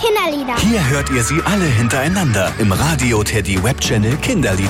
Kinderlieder. Hier hört ihr sie alle hintereinander im Radio Teddy Webchannel Kinderlieder.